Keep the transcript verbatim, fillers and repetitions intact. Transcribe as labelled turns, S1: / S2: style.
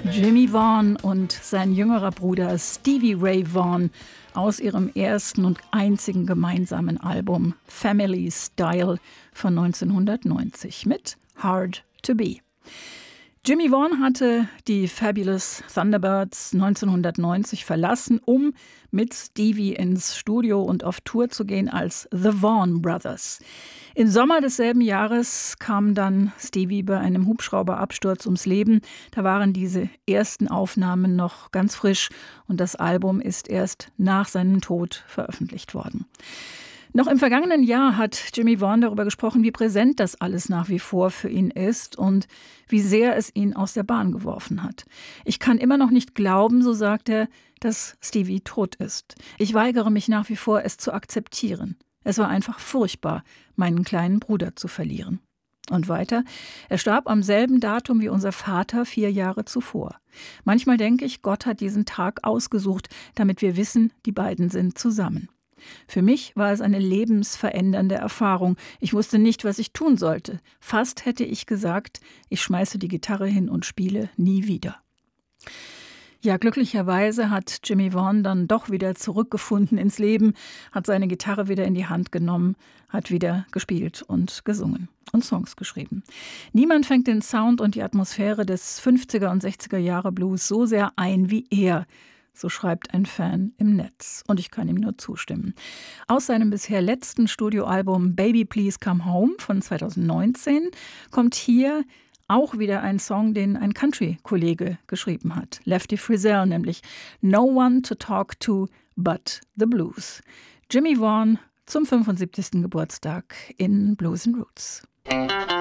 S1: Jimmy Vaughan und sein jüngerer Bruder Stevie Ray Vaughan aus ihrem ersten und einzigen gemeinsamen Album Family Style von neunzehnhundertneunzig mit Hard to Be. Jimmy Vaughan hatte die Fabulous Thunderbirds neunzehnhundertneunzig verlassen, um mit Stevie ins Studio und auf Tour zu gehen als The Vaughan Brothers. Im Sommer desselben Jahres kam dann Stevie bei einem Hubschrauberabsturz ums Leben. Da waren diese ersten Aufnahmen noch ganz frisch und das Album ist erst nach seinem Tod veröffentlicht worden. Noch im vergangenen Jahr hat Jimmy Vaughan darüber gesprochen, wie präsent das alles nach wie vor für ihn ist und wie sehr es ihn aus der Bahn geworfen hat. Ich kann immer noch nicht glauben, so sagt er, dass Stevie tot ist. Ich weigere mich nach wie vor, es zu akzeptieren. Es war einfach furchtbar, meinen kleinen Bruder zu verlieren. Und weiter, er starb am selben Datum wie unser Vater vier Jahre zuvor. Manchmal denke ich, Gott hat diesen Tag ausgesucht, damit wir wissen, die beiden sind zusammen. Für mich war es eine lebensverändernde Erfahrung. Ich wusste nicht, was ich tun sollte. Fast hätte ich gesagt, ich schmeiße die Gitarre hin und spiele nie wieder. Ja, glücklicherweise hat Jimmy Vaughan dann doch wieder zurückgefunden ins Leben, hat seine Gitarre wieder in die Hand genommen, hat wieder gespielt und gesungen und Songs geschrieben. Niemand fängt den Sound und die Atmosphäre des fünfziger und sechziger Jahre Blues so sehr ein wie er. So schreibt ein Fan im Netz. Und ich kann ihm nur zustimmen. Aus seinem bisher letzten Studioalbum Baby Please Come Home von zweitausendneunzehn kommt hier auch wieder ein Song, den ein Country-Kollege geschrieben hat. Lefty Frizzell, nämlich No One to Talk to but the Blues. Jimmy Vaughan zum fünfundsiebzigsten Geburtstag in Blues and Roots.